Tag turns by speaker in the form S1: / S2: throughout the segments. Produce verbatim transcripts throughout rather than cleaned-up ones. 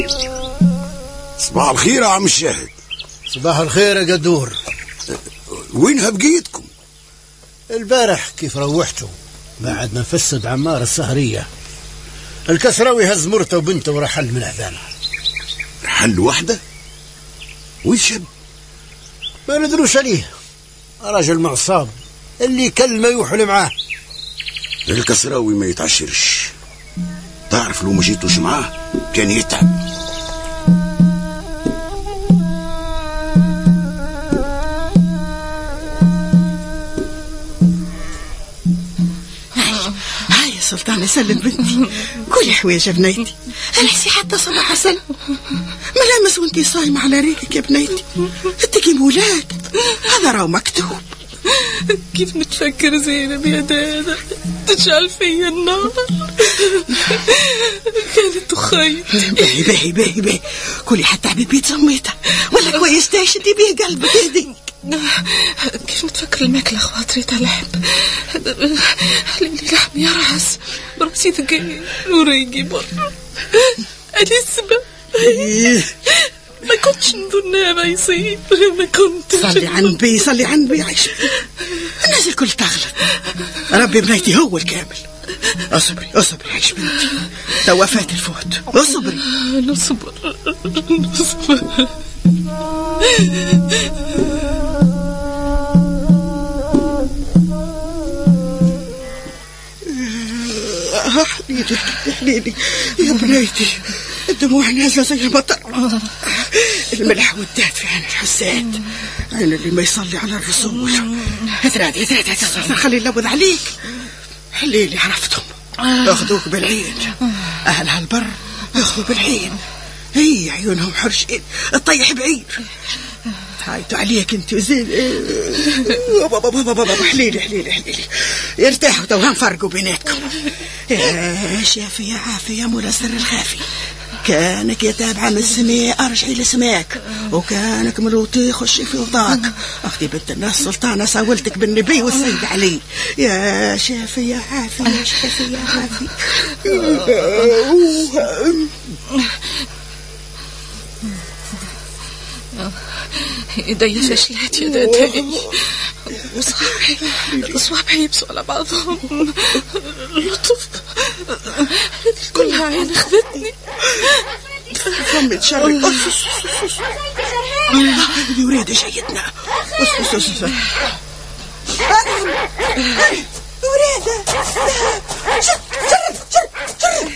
S1: صباح الخير يا عم الشاهد.
S2: صباح الخير يا قدور.
S1: وينها بقيتكم؟
S2: البارح كيف روحتوا بعد ما فسد عمار السهرية. الكسراوي هز مرته وبنته ورحل من أذانها.
S1: رحل وحده؟ ويشب؟
S2: ما ندروش عليه، راجل معصاب اللي كلمة يوحل معاه.
S1: الكسراوي ما يتعشرش، تعرف لو ما جيتوش معاه كان يتعب.
S3: سلطان يسلم بنتي، كل حوايج يا بنيتي. أنحسي حتى صباح عسل ملامس وانتي صايمة على ريقك يا بنيتي. اتكي مولاد، هذا راهو مكتوب.
S4: كيف متفكر زينب يا دادا تجعل فيا النار؟ كانت تخيل.
S3: باهي باهي باهي باهي كلي حتى حبيبي سميتها ولا كويس تاشدي بيه قلبك يهديك.
S4: كيف نتفكر الماكلة خواطري تاع اللحم، حليلي لحم يا راس براسي ثقيل وريقي بر. هذه السبب ما كنتش نظن ما يصير، ما كنت.
S3: صلي عن النبي صلي عن النبي عايش. الناس الكل تغلط، ربي بنيتي هو الكامل. اصبري اصبري عايش بنتي، توا فات الفوت. اصبري
S4: نصبر نصبر.
S3: حليلي حليلي يا بنيتي، الدموع نازله زي المطر. الملح والدهد في عين الحساد، عين اللي ما يصلي على الرسول. هترادي هترادي هترادي خلي نلوذ عليك. حليلي عرفتهم ياخذوك بالعين، اهل هالبر ياخذوا بالعين. هي عيونهم حرشين الطيح بعيد. هايتو عليك انت وزين. حليلي حليلي حليلي يرتاحوا توهم فرقوا بيناتكم. يا شافي يا عافي يا مولا سر الخافي، كانك يتابع من السماء ارجعي لسماك، وكانك ملوطي خشي في وضاك. اختي بنت الناس سلطانه ساولتك بالنبي والسيد علي. يا شافي يا عافي يا شافي يا عافي.
S4: ايديا فشلت يا داداي، وصوابعي صوابعي يبسوا على بعضهم. لطف هذه كلها عين خذتني.
S3: فمي تشرك. هذه وريدة جيدنا. أص أص أص وريدة شرب شرب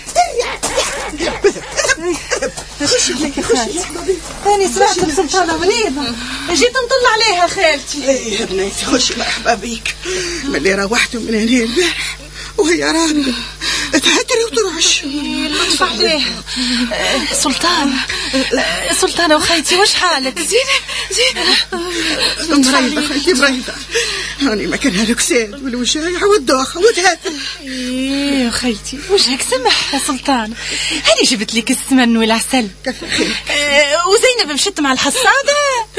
S5: خشي لك يا خالتي، أنا سمعت بسلطانة مريضة جيت نطلع عليها خالتي.
S3: ايه يا بنيتي خشي مرحبا بيك. من اللي روحتوا من هنا البارح وهي راكبة تهدري وترعش.
S5: لطف عليها. سلطانة سلطانة وخيتي وش حالك؟
S4: زينة زينة
S3: مريضة خيتي مريضة. هاني ما كان هالك سيد والوشايع والدوخة وتهاتم.
S5: ايه خيتي وجهك سمح يا سلطانة، هاني جبت لك السمن والعسل.
S3: كثر خيرك.
S5: اه وزينب مشت مع الحصادة.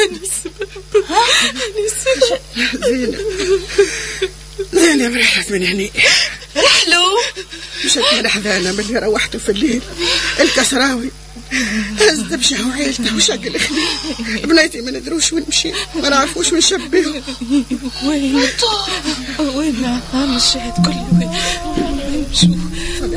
S3: زينب زينب رحلت من هني.
S5: رحلوا
S3: مشت من حذانا من اللي روحته في الليل. الكسراوي هز دبشه وعيلته وشق الخليل. بنيتي ما ندروش وين مشي، ما نعرفوش وين شبهه.
S4: وين وين عم الشهد كله وين مشوا.